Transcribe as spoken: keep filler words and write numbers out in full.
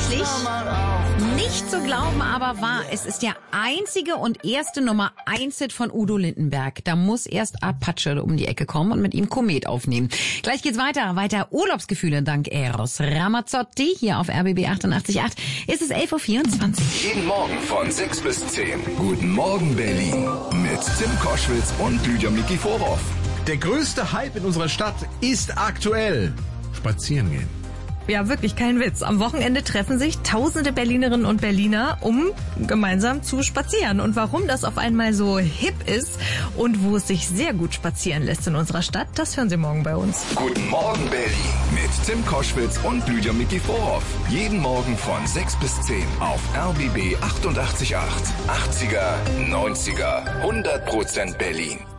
tatsächlich nicht zu glauben, aber wahr. Es ist der einzige und erste Nummer eins Hit von Udo Lindenberg. Da muss erst Apache um die Ecke kommen und mit ihm Komet aufnehmen. Gleich geht's weiter. Weiter Urlaubsgefühle dank Eros Ramazzotti hier auf R B B achtundachtzig Komma acht. Ist es elf Uhr vierundzwanzig. Jeden Morgen von sechs bis zehn. Guten Morgen Berlin mit Tim Koschwitz und Lydia Mikiforov. Der größte Hype in unserer Stadt ist aktuell spazieren gehen. Ja, wirklich kein Witz. Am Wochenende treffen sich tausende Berlinerinnen und Berliner, um gemeinsam zu spazieren. Und warum das auf einmal so hip ist und wo es sich sehr gut spazieren lässt in unserer Stadt, das hören Sie morgen bei uns. Guten Morgen Berlin mit Tim Koschwitz und Lydia Mikiforov. Jeden Morgen von sechs bis zehn auf R B B achtundachtzig Komma acht. achtziger, neunziger, hundert Prozent Berlin.